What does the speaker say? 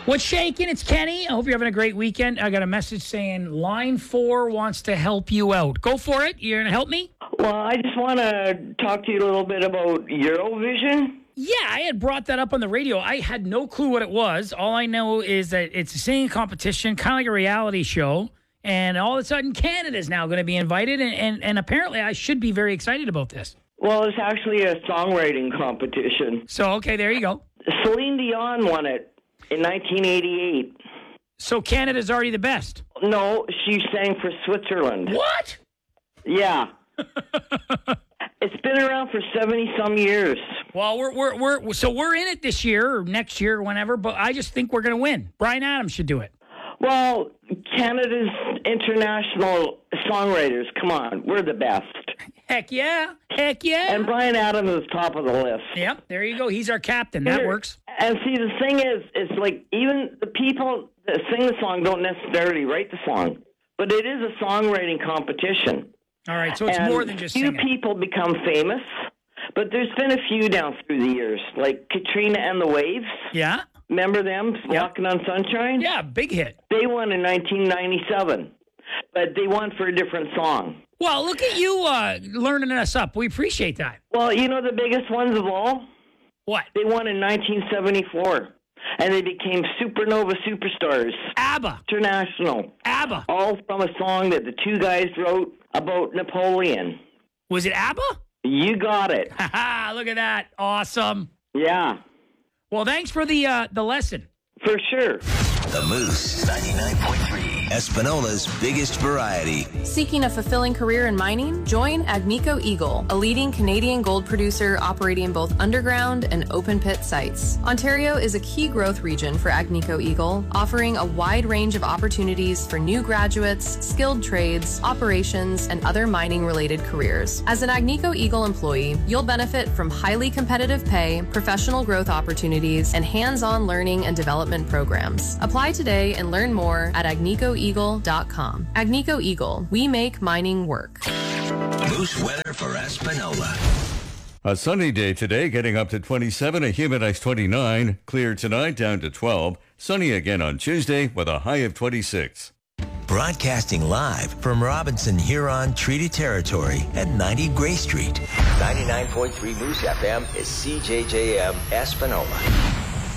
What's shaking? It's Kenny. I hope you're having a great weekend. I got a message saying Line 4 wants to help you out. Go for it. You're going to help me? Well, I just want to talk to you a little bit about Eurovision. Yeah, I had brought that up on the radio. I had no clue what it was. All I know is that it's a singing competition, kind of like a reality show. And all of a sudden, Canada's now going to be invited. And apparently, I should be very excited about this. Well, it's actually a songwriting competition. So, okay, there you go. Celine Dion won it in 1988. So Canada's already the best. No, she sang for Switzerland. What? Yeah. It's been around for 70-some years. Well, we're in it this year or next year or whenever, but I just think we're going to win. Bryan Adams should do it. Well, Canada's international songwriters, come on, we're the best. Heck yeah. Heck yeah. And Bryan Adams is top of the list. Yep, there you go. He's our captain. That works. And see, the thing is, it's like even the people that sing the song don't necessarily write the song, but it is a songwriting competition. All right, so it's more than just singing. Few people become famous, but there's been a few down through the years, like Katrina and the Waves. Yeah. Remember them, Walking on Sunshine? Yeah, big hit. They won in 1997, but they won for a different song. Well, look at you learning us up. We appreciate that. Well, you know the biggest ones of all? What? They won in 1974, and they became supernova superstars. ABBA. International. ABBA. All from a song that the two guys wrote about Napoleon. Was it ABBA? You got it. Ha look at that. Awesome. Yeah. Well, thanks for the lesson. For sure. The Moose 99.3, Espinola's biggest variety. Seeking a fulfilling career in mining? Join Agnico Eagle, a leading Canadian gold producer operating both underground and open pit sites. Ontario is a key growth region for Agnico Eagle, offering a wide range of opportunities for new graduates, skilled trades, operations, and other mining-related careers. As an Agnico Eagle employee, you'll benefit from highly competitive pay, professional growth opportunities, and hands-on learning and development programs. Apply today and learn more at agnicoeagle.com. Agnico Eagle, we make mining work. Moose weather for Espinola. A sunny day today, getting up to 27, a humid high 29. Clear tonight, down to 12. Sunny again on Tuesday with a high of 26. Broadcasting live from Robinson Huron Treaty Territory at 90 Gray Street. 99.3 Moose FM is CJJM Espinola.